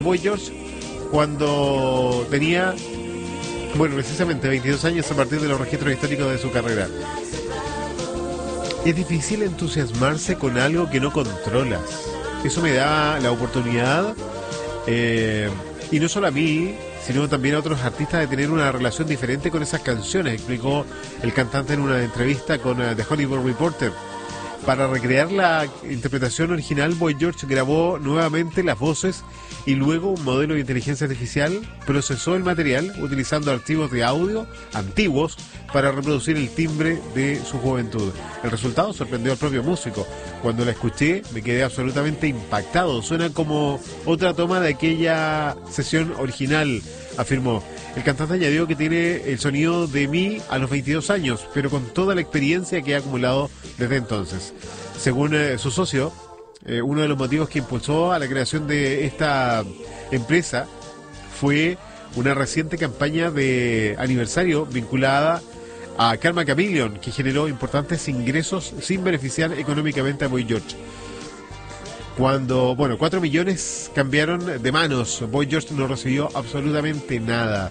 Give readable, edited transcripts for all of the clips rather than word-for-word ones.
Boy George cuando tenía, bueno, precisamente 22 años a partir de los registros históricos de su carrera. Es difícil entusiasmarse con algo que no controlas. Eso me da la oportunidad, y no solo a mí, sino también a otros artistas, de tener una relación diferente con esas canciones, explicó el cantante en una entrevista con The Hollywood Reporter. Para recrear la interpretación original, Boy George grabó nuevamente las voces y luego un modelo de inteligencia artificial procesó el material utilizando archivos de audio antiguos para reproducir el timbre de su juventud. El resultado sorprendió al propio músico. Cuando la escuché me quedé absolutamente impactado. Suena como otra toma de aquella sesión original, afirmó. El cantante añadió que tiene el sonido de mí a los 22 años, pero con toda la experiencia que ha acumulado desde entonces. Según su socio, uno de los motivos que impulsó a la creación de esta empresa fue una reciente campaña de aniversario vinculada a Karma Chameleon, que generó importantes ingresos sin beneficiar económicamente a Boy George. Cuando, 4 millones cambiaron de manos, Boy George no recibió absolutamente nada.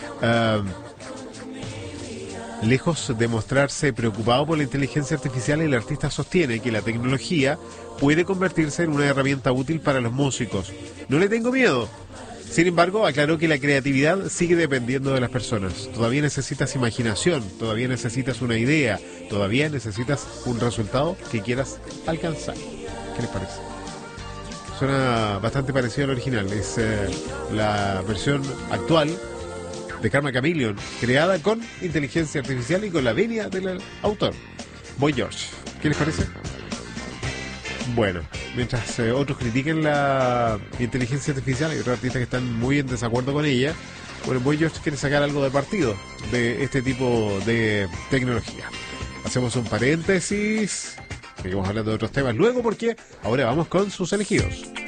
Lejos de mostrarse preocupado por la inteligencia artificial, el artista sostiene que la tecnología puede convertirse en una herramienta útil para los músicos. No le tengo miedo. Sin embargo, aclaró que la creatividad sigue dependiendo de las personas. Todavía necesitas imaginación, todavía necesitas una idea, todavía necesitas un resultado que quieras alcanzar. ¿Qué les parece? Suena bastante parecido al original. Es la versión actual de Karma Chameleon, creada con inteligencia artificial y con la venia del autor, Boy George. ¿Qué les parece? Bueno, mientras otros critiquen la inteligencia artificial, hay otros artistas que están muy en desacuerdo con ella. Bueno, Boy George quiere sacar algo de partido de este tipo de tecnología. Hacemos un paréntesis, seguimos hablando de otros temas luego, porque ahora vamos con sus elegidos.